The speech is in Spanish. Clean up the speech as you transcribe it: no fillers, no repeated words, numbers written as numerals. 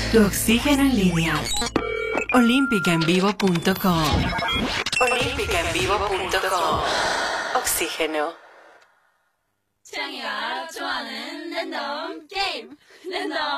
Tu oxígeno en línea. Olímpicaenvivo.com. Olímpicaenvivo.com. Oxígeno. 채영이가 좋아하는 랜덤 게임. 랜덤